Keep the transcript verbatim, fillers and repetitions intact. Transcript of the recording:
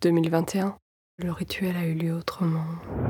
deux mille vingt et un. Le rituel a eu lieu autrement.